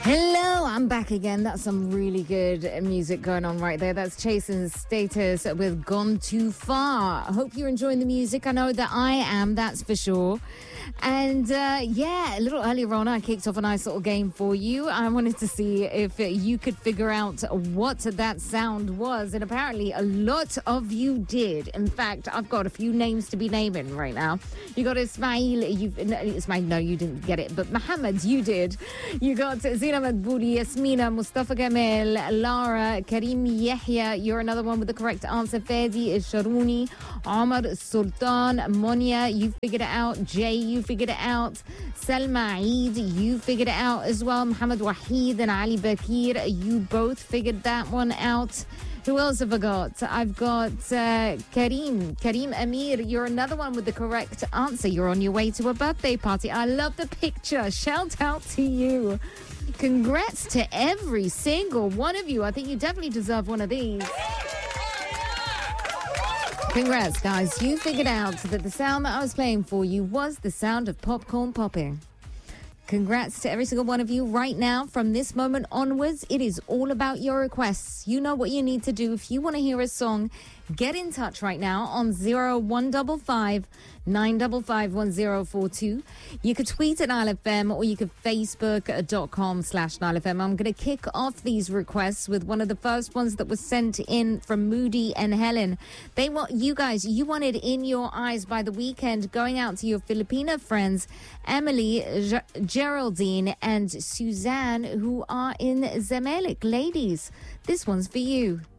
Hello, I'm back again. That's some really good music going on right there. That's Chasing Status with Gone Too Far. I hope you're enjoying the music. I know that I am, that's for sure. And a little earlier on, I kicked off a nice little game for you. I wanted to see if you could figure out what that sound was. And apparently a lot of you did. In fact, I've got a few names to be naming right now. You got Ismail. Ismail, no, you didn't get it. But Mohammed, you did. You got Zina Madbouli, Yasmina, Mustafa Gamal, Lara, Karim Yahya. You're another one with the correct answer. Fadi Sharuni, Omar Sultan, Monia, you figured it out. Jay, you figured it out. Salma Eid, you figured it out as well. Muhammad Waheed and Ali Bakir, you both figured that one out. Who else have I got? I've got Karim Amir. You're another one with the correct answer. You're on your way to a birthday party. I love the picture. Shout out to you. Congrats to every single one of you. I think you definitely deserve one of these. Congrats, guys. You figured out that the sound that I was playing for you was the sound of popcorn popping. Congrats to every single one of you. Right now, from this moment onwards, it is all about your requests. You know what you need to do. If you want to hear a song, get in touch right now on 0155 955 1042. You could tweet at Nile FM or you could facebook.com/Nile FM. I'm going to kick off these requests with one of the first ones that was sent in from Moody and Helen. They want you guys, you wanted In Your Eyes by The Weeknd, going out to your Filipina friends, Emily, Geraldine, and Suzanne, who are in Zamalek. Ladies, this one's for you.